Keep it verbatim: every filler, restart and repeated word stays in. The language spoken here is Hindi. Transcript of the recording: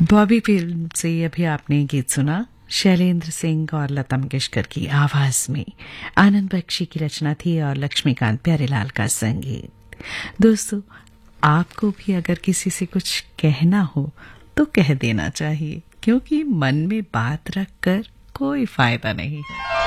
बॉबी फिल्म से अभी आपने गीत सुना, शैलेंद्र सिंह और लता मंगेशकर की आवाज में। आनंद बख्शी की रचना थी और लक्ष्मीकांत प्यारेलाल का संगीत। दोस्तों, आपको भी अगर किसी से कुछ कहना हो तो कह देना चाहिए, क्योंकि मन में बात रखकर कोई फायदा नहीं।